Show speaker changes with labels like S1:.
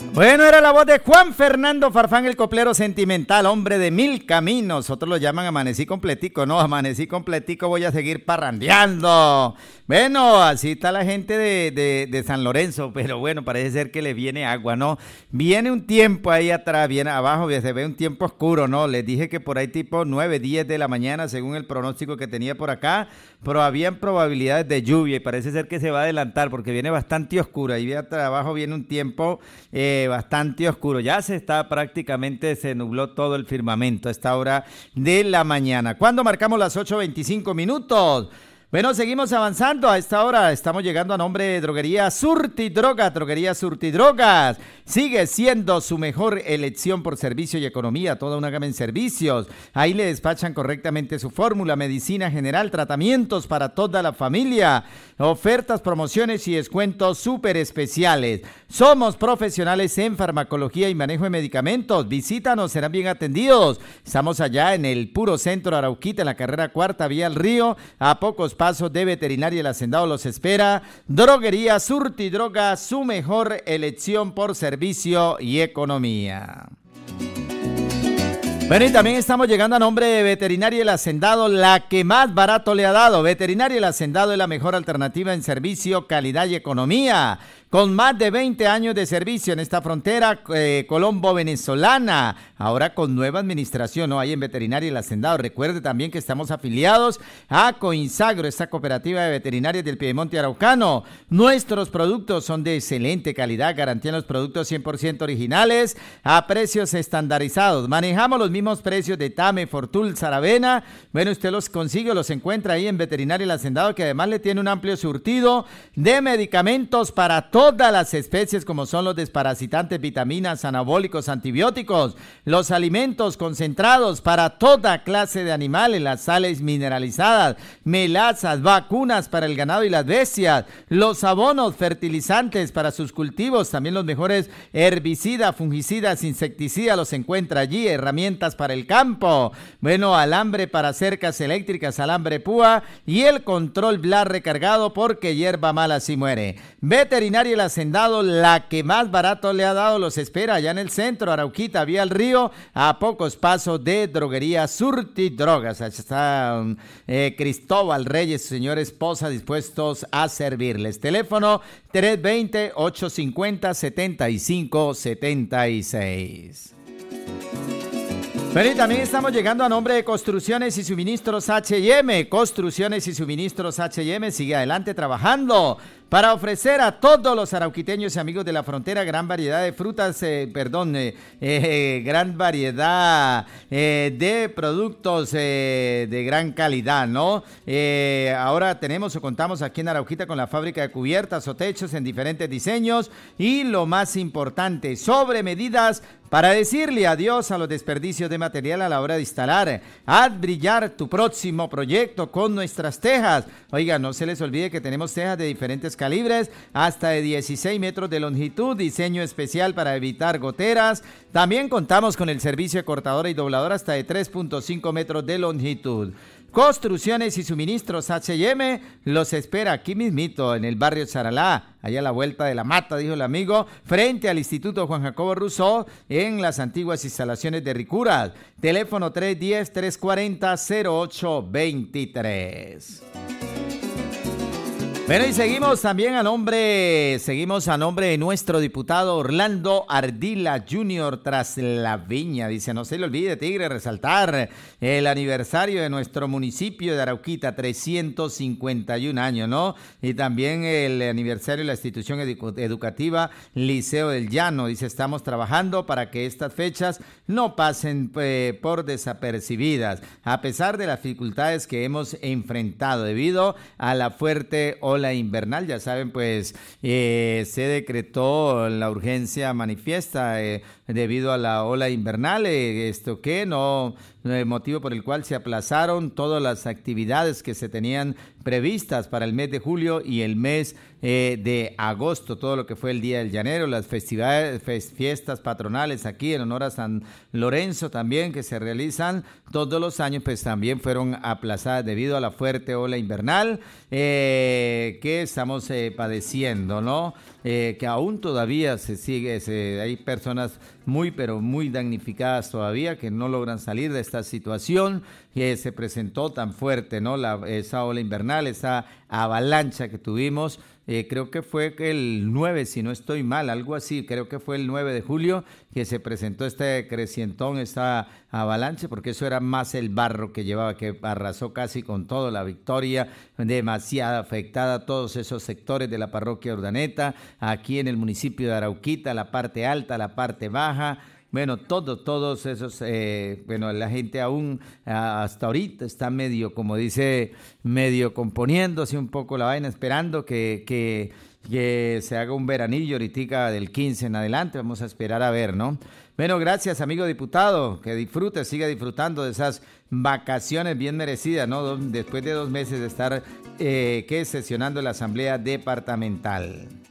S1: Bueno, era la voz de Juan Fernando Farfán, el coplero sentimental, hombre de mil caminos. Otros lo llaman amanecí completico. No, amanecí completico, voy a seguir parrandeando. Bueno, así está la gente de San Lorenzo, pero bueno, parece ser que le viene agua, ¿no? Viene un tiempo ahí atrás, viene abajo, se ve un tiempo oscuro, ¿no? Les dije que por ahí tipo 9, 10 de la mañana, según el pronóstico que tenía por acá, pero habían probabilidades de lluvia y parece ser que se va a adelantar porque viene bastante oscuro. Ahí abajo viene un tiempo bastante oscuro. Ya prácticamente se nubló todo el firmamento a esta hora de la mañana. ¿Cuándo marcamos las 8:25 minutos? Bueno, seguimos avanzando. A esta hora estamos llegando a nombre de Droguería Surtidrogas. Droguería Surtidrogas sigue siendo su mejor elección por servicio y economía. Toda una gama en servicios. Ahí le despachan correctamente su fórmula, medicina general, tratamientos para toda la familia, ofertas, promociones y descuentos súper especiales. Somos profesionales en farmacología y manejo de medicamentos. Visítanos, serán bien atendidos. Estamos allá en el puro centro de Arauquita, en la carrera cuarta, vía al río, a pocos pasos de Veterinaria El Hacendado los espera. Droguería Surtidrogas, su mejor elección por servicio y economía. Bueno, y también estamos llegando a nombre de Veterinaria El Hacendado, la que más barato le ha dado. Veterinaria El Hacendado es la mejor alternativa en servicio, calidad y economía. Con más de 20 años de servicio en esta frontera colombo-venezolana, ahora con nueva administración, ¿no? Ahí en Veterinaria El Hacendado. Recuerde también que estamos afiliados a Coinsagro, esta cooperativa de veterinarias del Piedemonte Araucano. Nuestros productos son de excelente calidad, garantían los productos 100% originales a precios estandarizados. Manejamos los mismos precios de Tame, Fortul, Saravena. Bueno, usted los consigue, los encuentra ahí en Veterinaria El Hacendado, que además le tiene un amplio surtido de medicamentos para todas las especies, como son los desparasitantes, vitaminas, anabólicos, antibióticos, los alimentos concentrados para toda clase de animales, las sales mineralizadas, melazas, vacunas para el ganado y las bestias, los abonos, fertilizantes para sus cultivos, también los mejores herbicidas, fungicidas, insecticidas, los encuentra allí, herramientas para el campo, bueno, alambre para cercas eléctricas, alambre púa y el control blar recargado, porque hierba mala sí muere. Veterinaria El Hacendado, la que más barato le ha dado, los espera allá en el centro, Arauquita, vía al río, a pocos pasos de Droguería Surtidrogas. Allá está Cristóbal Reyes, su señora esposa, dispuestos a servirles. Teléfono 320-850-7576. Pero y también estamos llegando a nombre de Construcciones y Suministros H&M. Construcciones y Suministros H&M sigue adelante trabajando para ofrecer a todos los arauquiteños y amigos de la frontera gran variedad de frutas, gran variedad de productos de gran calidad, ¿no? Ahora contamos aquí en Arauquita con la fábrica de cubiertas o techos en diferentes diseños y lo más importante, sobre medidas, para decirle adiós a los desperdicios de material a la hora de instalar. Haz brillar tu próximo proyecto con nuestras tejas. Oiga, no se les olvide que tenemos tejas de diferentes calibres, hasta de 16 metros de longitud, diseño especial para evitar goteras. También contamos con el servicio de cortadora y dobladora hasta de 3.5 metros de longitud. Construcciones y Suministros H&M los espera aquí mismito en el barrio Charalá, allá a la vuelta de la mata, dijo el amigo, frente al Instituto Juan Jacobo Rousseau, en las antiguas instalaciones de Ricuras. Teléfono 310-340-0823. Bueno, y seguimos a nombre de nuestro diputado Orlando Ardila Jr. tras la viña. Dice, no se le olvide, Tigre, resaltar el aniversario de nuestro municipio de Arauquita, 351 años, ¿no? Y también el aniversario de la institución educativa Liceo del Llano. Dice, estamos trabajando para que estas fechas no pasen por desapercibidas, a pesar de las dificultades que hemos enfrentado debido a la fuerte ola invernal. Ya saben, pues se decretó la urgencia manifiesta debido a la ola invernal, motivo por el cual se aplazaron todas las actividades que se tenían previstas para el mes de julio y el mes de agosto, todo lo que fue el Día del Llanero, las fiestas patronales aquí en honor a San Lorenzo también, que se realizan todos los años, pues también fueron aplazadas debido a la fuerte ola invernal que estamos padeciendo, ¿no? que aún todavía se sigue, hay personas muy, pero muy damnificadas todavía que no logran salir de esta situación que se presentó tan fuerte, ¿no? Esa ola invernal, esa avalancha que tuvimos. Creo que fue el 9, si no estoy mal, algo así, creo que fue el 9 de julio que se presentó este crecientón, esta avalancha, porque eso era más el barro que llevaba, que arrasó casi con todo la Victoria, demasiado afectada todos esos sectores de la parroquia Urdaneta, aquí en el municipio de Arauquita, la parte alta, la parte baja. Bueno, todos esos, bueno, la gente aún hasta ahorita está medio, como dice, medio componiéndose un poco la vaina, esperando que se haga un veranillo ahorita del 15 en adelante, vamos a esperar a ver, ¿no? Bueno, gracias, amigo diputado, que disfrute, siga disfrutando de esas vacaciones bien merecidas, ¿no? Después de 2 meses de estar sesionando la Asamblea Departamental.